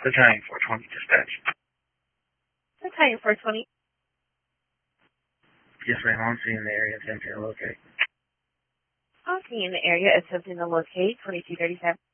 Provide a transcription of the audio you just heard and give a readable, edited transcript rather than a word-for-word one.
Battalion 420 dispatch. Battalion 420. Yes, ma'am. I'm seeing the area attempting to locate. Okay, in the area attempting to locate 2237.